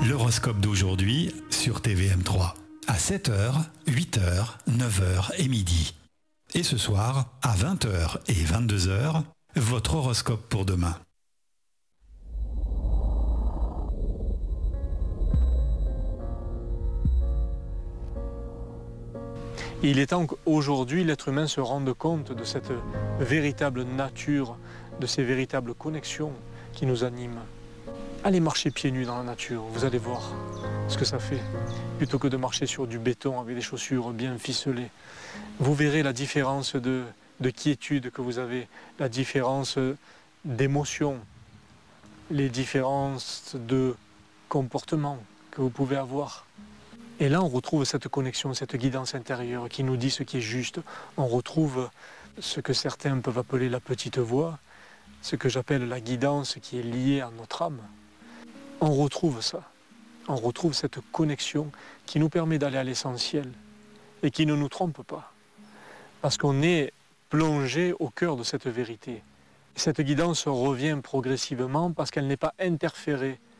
L'horoscope d'aujourd'hui sur TVM3. À 7h, 8h, 9h et midi. Et ce soir, à 20h et 22h, votre horoscope pour demain. Il est temps qu'aujourd'hui, l'être humain se rende compte de cette véritable nature, de ces véritables connexions qui nous animent. Allez marcher pieds nus dans la nature, vous allez voir ce que ça fait, plutôt que de marcher sur du béton avec des chaussures bien ficelées. Vous verrez la différence de quiétude que vous avez, la différence d'émotion, les différences de comportement que vous pouvez avoir. Et là, on retrouve cette connexion, cette guidance intérieure qui nous dit ce qui est juste. On retrouve ce que certains peuvent appeler la petite voix, ce que j'appelle la guidance qui est liée à notre âme. On retrouve ça. On retrouve cette connexion qui nous permet d'aller à l'essentiel et qui ne nous trompe pas. Parce qu'on est plongé au cœur de cette vérité. Cette guidance revient progressivement parce qu'elle n'est pas interférée